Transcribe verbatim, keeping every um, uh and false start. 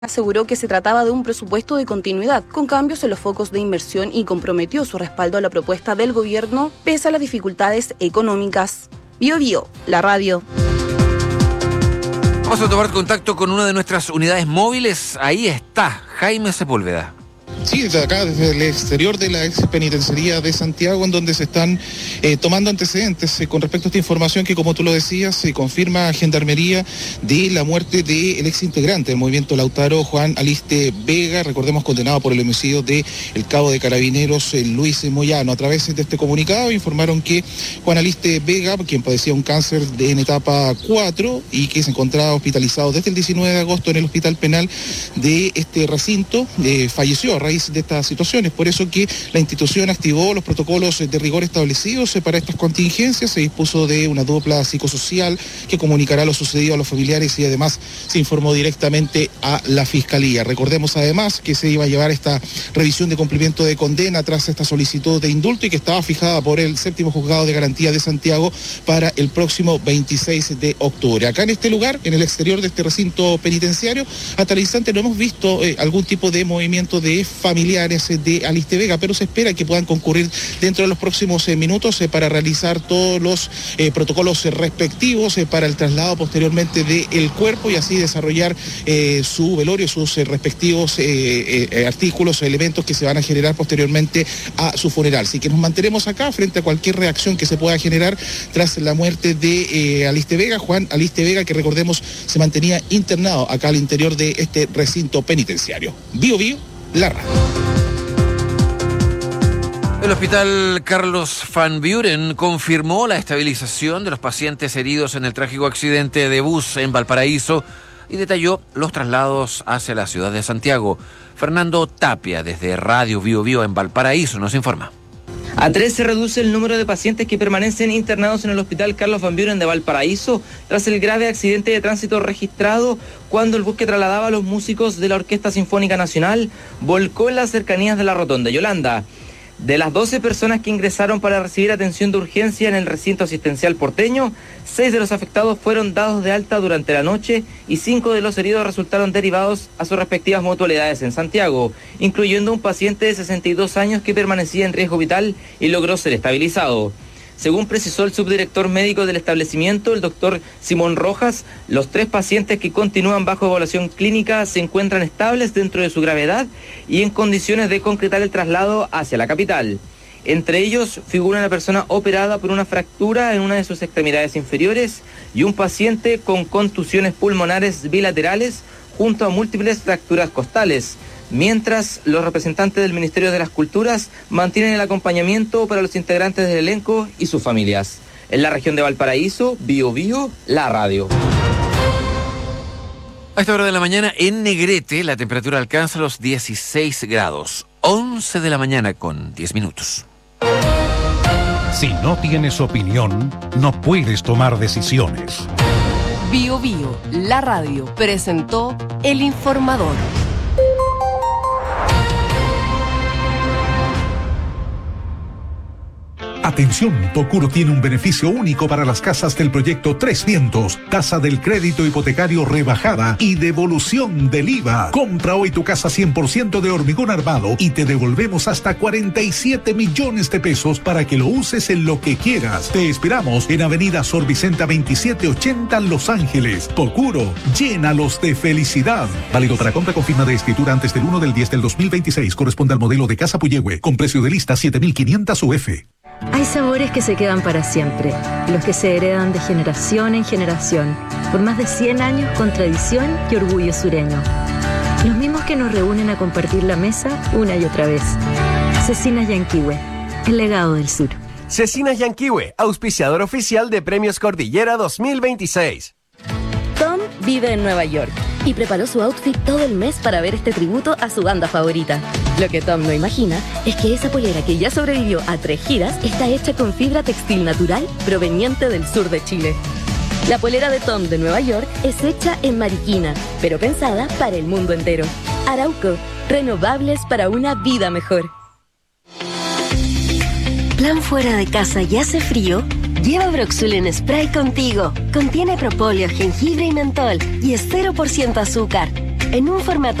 Aseguró que se trataba de un presupuesto de continuidad, con cambios en los focos de inversión, y comprometió su respaldo a la propuesta del gobierno pese a las dificultades económicas. Bio Bio, la radio. Vamos a tomar contacto con una de nuestras unidades móviles. Ahí está, Jaime Sepúlveda. Sí, desde acá, desde el exterior de la ex penitenciaría de Santiago, en donde se están eh, tomando antecedentes eh, con respecto a esta información que, como tú lo decías, se confirma a Gendarmería de la muerte del ex integrante del movimiento Lautaro, Juan Aliste Vega, recordemos condenado por el homicidio del cabo de Carabineros eh, Luis Moyano. A través de este comunicado informaron que Juan Aliste Vega, quien padecía un cáncer de, en etapa cuatro y que se encontraba hospitalizado desde el diecinueve de agosto en el Hospital Penal de este recinto, eh, falleció a raíz de estas situaciones. Por eso que la institución activó los protocolos de rigor establecidos para estas contingencias. Se dispuso de una dupla psicosocial que comunicará lo sucedido a los familiares y además se informó directamente a la Fiscalía. Recordemos además que se iba a llevar esta revisión de cumplimiento de condena tras esta solicitud de indulto y que estaba fijada por el séptimo juzgado de garantía de Santiago para el próximo veintiséis de octubre. Acá en este lugar, en el exterior de este recinto penitenciario, hasta el instante no hemos visto eh, algún tipo de movimiento de familiares de Aliste Vega, pero se espera que puedan concurrir dentro de los próximos eh, minutos eh, para realizar todos los eh, protocolos eh, respectivos eh, para el traslado posteriormente del cuerpo y así desarrollar eh, su velorio, sus eh, respectivos eh, eh, artículos o elementos que se van a generar posteriormente a su funeral. Así que nos mantenemos acá frente a cualquier reacción que se pueda generar tras la muerte de eh, Aliste Vega, Juan Aliste Vega, que recordemos se mantenía internado acá al interior de este recinto penitenciario. Bio Bio, la radio. El hospital Carlos Van Buren confirmó la estabilización de los pacientes heridos en el trágico accidente de bus en Valparaíso y detalló los traslados hacia la ciudad de Santiago. Fernando Tapia, desde Radio Bio Bio en Valparaíso, nos informa. A tres se reduce el número de pacientes que permanecen internados en el hospital Carlos Van Buren de Valparaíso tras el grave accidente de tránsito registrado cuando el bus que trasladaba a los músicos de la Orquesta Sinfónica Nacional volcó en las cercanías de la Rotonda Yolanda. De las doce personas que ingresaron para recibir atención de urgencia en el recinto asistencial porteño, seis de los afectados fueron dados de alta durante la noche y cinco de los heridos resultaron derivados a sus respectivas mutualidades en Santiago, incluyendo un paciente de sesenta y dos años que permanecía en riesgo vital y logró ser estabilizado. Según precisó el subdirector médico del establecimiento, el doctor Simón Rojas, los tres pacientes que continúan bajo evaluación clínica se encuentran estables dentro de su gravedad y en condiciones de concretar el traslado hacia la capital. Entre ellos figura una persona operada por una fractura en una de sus extremidades inferiores y un paciente con contusiones pulmonares bilaterales junto a múltiples fracturas costales, mientras los representantes del Ministerio de las Culturas mantienen el acompañamiento para los integrantes del elenco y sus familias. En la región de Valparaíso, Bio Bio, la radio. A esta hora de la mañana en Negrete la temperatura alcanza los dieciséis grados. once de la mañana con diez minutos. Si no tienes opinión, no puedes tomar decisiones. Bio Bio, la radio, presentó El Informador. Atención, Tocuro tiene un beneficio único para las casas del proyecto Tres Vientos. Tasa del crédito hipotecario rebajada y devolución del I V A. Compra hoy tu casa cien por ciento de hormigón armado y te devolvemos hasta cuarenta y siete millones de pesos para que lo uses en lo que quieras. Te esperamos en Avenida Sor Vicenta veintisiete ochenta, Los Ángeles. Tocuro, llénalos de felicidad. Válido para compra con firma de escritura antes del uno del diez del dos mil veintiséis. Corresponde al modelo de casa Puyehue, con precio de lista siete mil quinientos U F. Hay sabores que se quedan para siempre, los que se heredan de generación en generación, por más de cien años con tradición y orgullo sureño. Los mismos que nos reúnen a compartir la mesa una y otra vez. Cecinas Yanquihue, el legado del sur. Cecinas Yanquihue, auspiciador oficial de Premios Cordillera dos mil veintiséis. Tom vive en Nueva York y preparó su outfit todo el mes para ver este tributo a su banda favorita. Lo que Tom no imagina es que esa polera que ya sobrevivió a tres giras está hecha con fibra textil natural proveniente del sur de Chile. La polera de Tom de Nueva York es hecha en Mariquina, pero pensada para el mundo entero. Arauco, renovables para una vida mejor. Plan fuera de casa y hace frío. Lleva Broxul en spray contigo. Contiene propóleo, jengibre y mentol y es cero por ciento azúcar. en un formato